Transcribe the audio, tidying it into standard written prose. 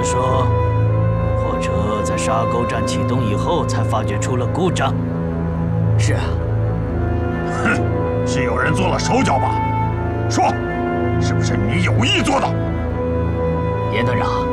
长说，货车在沙沟站启动以后才发觉出了故障。 是啊。 哼，是有人做了手脚吧？说，是不是你有意做的？ 严团长。